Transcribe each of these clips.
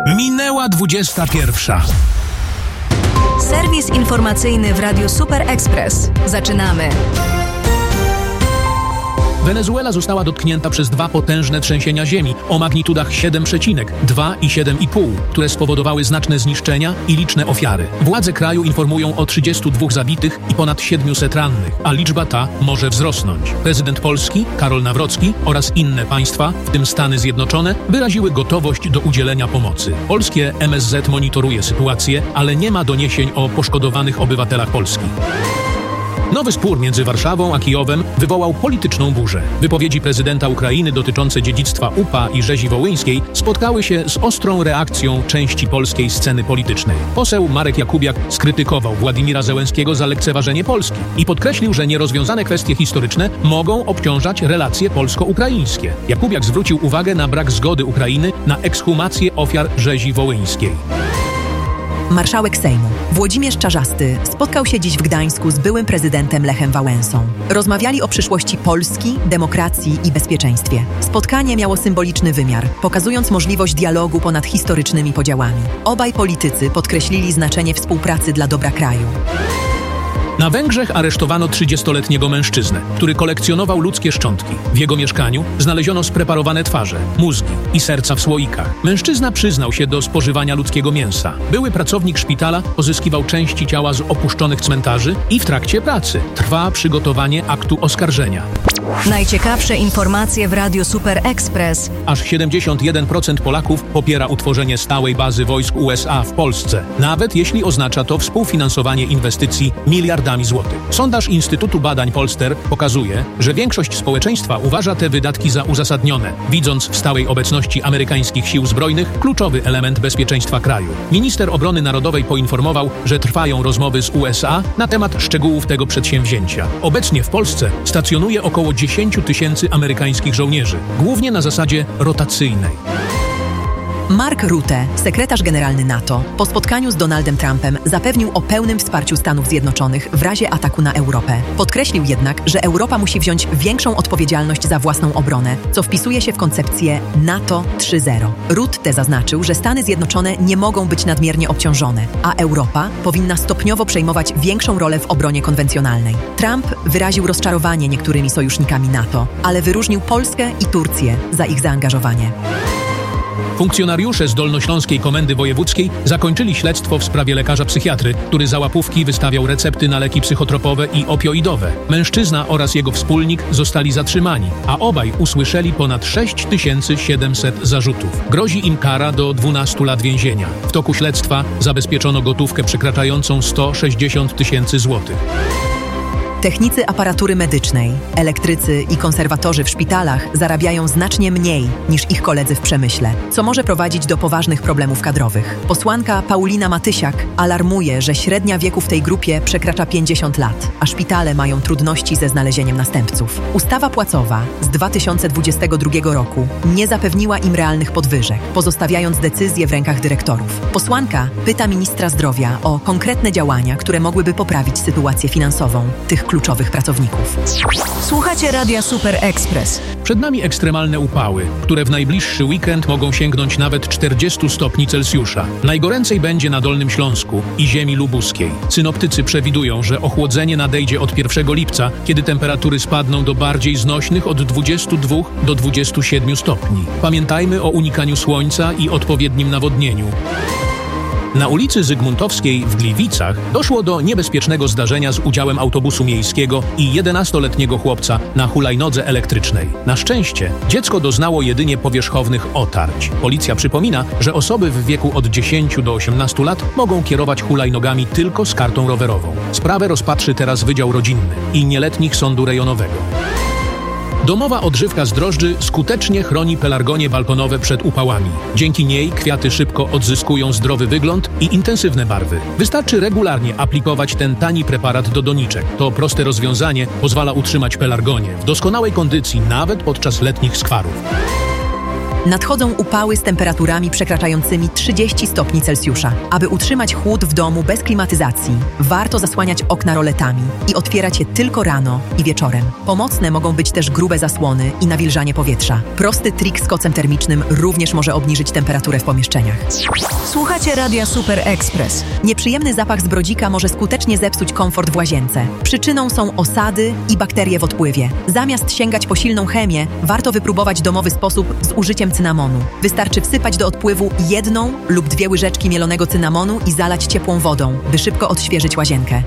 Minęła 21. Serwis informacyjny w Radiu Super Express. Zaczynamy. Wenezuela została dotknięta przez 2 potężne trzęsienia ziemi o magnitudach 7,2 i 7,5, które spowodowały znaczne zniszczenia i liczne ofiary. Władze kraju informują o 32 zabitych i ponad 700 rannych, a liczba ta może wzrosnąć. Prezydent Polski, Karol Nawrocki oraz inne państwa, w tym Stany Zjednoczone, wyraziły gotowość do udzielenia pomocy. Polskie MSZ monitoruje sytuację, ale nie ma doniesień o poszkodowanych obywatelach Polski. Nowy spór między Warszawą a Kijowem wywołał polityczną burzę. Wypowiedzi prezydenta Ukrainy dotyczące dziedzictwa UPA i rzezi wołyńskiej spotkały się z ostrą reakcją części polskiej sceny politycznej. Poseł Marek Jakubiak skrytykował Władimira Zełenskiego za lekceważenie Polski i podkreślił, że nierozwiązane kwestie historyczne mogą obciążać relacje polsko-ukraińskie. Jakubiak zwrócił uwagę na brak zgody Ukrainy na ekshumację ofiar rzezi wołyńskiej. Marszałek Sejmu Włodzimierz Czarzasty spotkał się dziś w Gdańsku z byłym prezydentem Lechem Wałęsą. Rozmawiali o przyszłości Polski, demokracji i bezpieczeństwie. Spotkanie miało symboliczny wymiar, pokazując możliwość dialogu ponad historycznymi podziałami. Obaj politycy podkreślili znaczenie współpracy dla dobra kraju. Na Węgrzech aresztowano 30-letniego mężczyznę, który kolekcjonował ludzkie szczątki. W jego mieszkaniu znaleziono spreparowane twarze, mózgi i serca w słoikach. Mężczyzna przyznał się do spożywania ludzkiego mięsa. Były pracownik szpitala pozyskiwał części ciała z opuszczonych cmentarzy i w trakcie pracy trwa przygotowanie aktu oskarżenia. Najciekawsze informacje w Radiu Super Express. Aż 71% Polaków popiera utworzenie stałej bazy wojsk USA w Polsce, nawet jeśli oznacza to współfinansowanie inwestycji miliardami złotych. Sondaż Instytutu Badań Polster pokazuje, że większość społeczeństwa uważa te wydatki za uzasadnione, widząc w stałej obecności amerykańskich sił zbrojnych kluczowy element bezpieczeństwa kraju. Minister Obrony Narodowej poinformował, że trwają rozmowy z USA na temat szczegółów tego przedsięwzięcia. Obecnie w Polsce stacjonuje około 10 000 amerykańskich żołnierzy, głównie na zasadzie rotacyjnej. Mark Rutte, sekretarz generalny NATO, po spotkaniu z Donaldem Trumpem zapewnił o pełnym wsparciu Stanów Zjednoczonych w razie ataku na Europę. Podkreślił jednak, że Europa musi wziąć większą odpowiedzialność za własną obronę, co wpisuje się w koncepcję NATO 3.0. Rutte zaznaczył, że Stany Zjednoczone nie mogą być nadmiernie obciążone, a Europa powinna stopniowo przejmować większą rolę w obronie konwencjonalnej. Trump wyraził rozczarowanie niektórymi sojusznikami NATO, ale wyróżnił Polskę i Turcję za ich zaangażowanie. Funkcjonariusze z Dolnośląskiej Komendy Wojewódzkiej zakończyli śledztwo w sprawie lekarza psychiatry, który za łapówki wystawiał recepty na leki psychotropowe i opioidowe. Mężczyzna oraz jego wspólnik zostali zatrzymani, a obaj usłyszeli ponad 6700 zarzutów. Grozi im kara do 12 lat więzienia. W toku śledztwa zabezpieczono gotówkę przekraczającą 160 000 złotych. Technicy aparatury medycznej, elektrycy i konserwatorzy w szpitalach zarabiają znacznie mniej niż ich koledzy w przemyśle, co może prowadzić do poważnych problemów kadrowych. Posłanka Paulina Matysiak alarmuje, że średnia wieku w tej grupie przekracza 50 lat, a szpitale mają trudności ze znalezieniem następców. Ustawa płacowa z 2022 roku nie zapewniła im realnych podwyżek, pozostawiając decyzje w rękach dyrektorów. Posłanka pyta ministra zdrowia o konkretne działania, które mogłyby poprawić sytuację finansową tych kluczowych pracowników. Słuchacie Radia Super Express. Przed nami ekstremalne upały, które w najbliższy weekend mogą sięgnąć nawet 40 stopni Celsjusza. Najgoręcej będzie na Dolnym Śląsku i ziemi lubuskiej. Synoptycy przewidują, że ochłodzenie nadejdzie od 1 lipca, kiedy temperatury spadną do bardziej znośnych od 22 do 27 stopni. Pamiętajmy o unikaniu słońca i odpowiednim nawodnieniu. Na ulicy Zygmuntowskiej w Gliwicach doszło do niebezpiecznego zdarzenia z udziałem autobusu miejskiego i 11-letniego chłopca na hulajnodze elektrycznej. Na szczęście dziecko doznało jedynie powierzchownych otarć. Policja przypomina, że osoby w wieku od 10 do 18 lat mogą kierować hulajnogami tylko z kartą rowerową. Sprawę rozpatrzy teraz Wydział Rodzinny i Nieletnich Sądu Rejonowego. Domowa odżywka z drożdży skutecznie chroni pelargonie balkonowe przed upałami. Dzięki niej kwiaty szybko odzyskują zdrowy wygląd i intensywne barwy. Wystarczy regularnie aplikować ten tani preparat do doniczek. To proste rozwiązanie pozwala utrzymać pelargonie w doskonałej kondycji nawet podczas letnich skwarów. Nadchodzą upały z temperaturami przekraczającymi 30 stopni Celsjusza. Aby utrzymać chłód w domu bez klimatyzacji, warto zasłaniać okna roletami i otwierać je tylko rano i wieczorem. Pomocne mogą być też grube zasłony i nawilżanie powietrza. Prosty trik z kocem termicznym również może obniżyć temperaturę w pomieszczeniach. Słuchacie Radia Super Express. Nieprzyjemny zapach z brodzika może skutecznie zepsuć komfort w łazience. Przyczyną są osady i bakterie w odpływie. Zamiast sięgać po silną chemię, warto wypróbować domowy sposób z użyciem cynamonu. Wystarczy wsypać do odpływu 1 lub 2 łyżeczki mielonego cynamonu i zalać ciepłą wodą, by szybko odświeżyć łazienkę.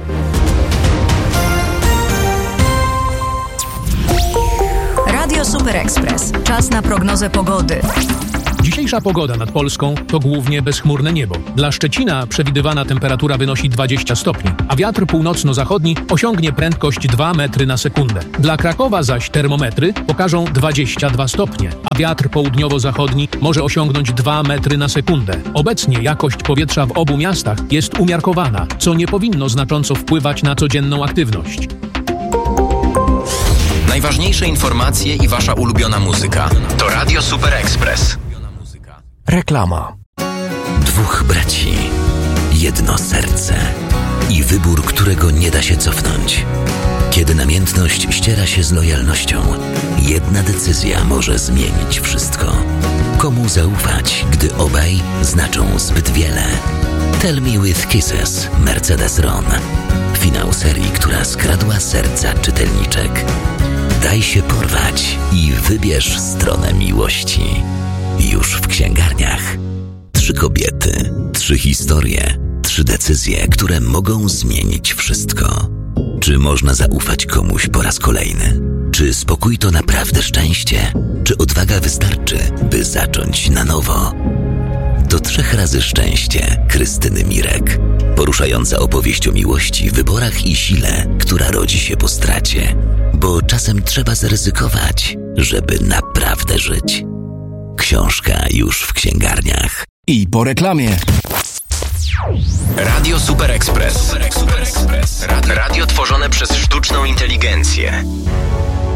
Radio Super Express. Czas na prognozę pogody. Dzisiejsza pogoda nad Polską to głównie bezchmurne niebo. Dla Szczecina przewidywana temperatura wynosi 20 stopni, a wiatr północno-zachodni osiągnie prędkość 2 metry na sekundę. Dla Krakowa zaś termometry pokażą 22 stopnie, a wiatr południowo-zachodni może osiągnąć 2 metry na sekundę. Obecnie jakość powietrza w obu miastach jest umiarkowana, co nie powinno znacząco wpływać na codzienną aktywność. Najważniejsze informacje i wasza ulubiona muzyka to Radio Super Express. Reklama. 2 braci, 1 serce i wybór, którego nie da się cofnąć. Kiedy namiętność ściera się z lojalnością, jedna decyzja może zmienić wszystko. Komu zaufać, gdy obaj znaczą zbyt wiele? Tell Me With Kisses, Mercedes Ron. Finał serii, która skradła serca czytelniczek. Daj się porwać i wybierz stronę miłości. Już w księgarniach. 3 kobiety, 3 historie, 3 decyzje, które mogą zmienić wszystko. Czy można zaufać komuś po raz kolejny? Czy spokój to naprawdę szczęście? Czy odwaga wystarczy, by zacząć na nowo? To 3 razy szczęście Krystyny Mirek. Poruszająca opowieść o miłości, wyborach i sile, która rodzi się po stracie. Bo czasem trzeba zaryzykować, żeby naprawdę żyć. Książka już w księgarniach. I po reklamie. Radio Super Express. Radio tworzone przez sztuczną inteligencję.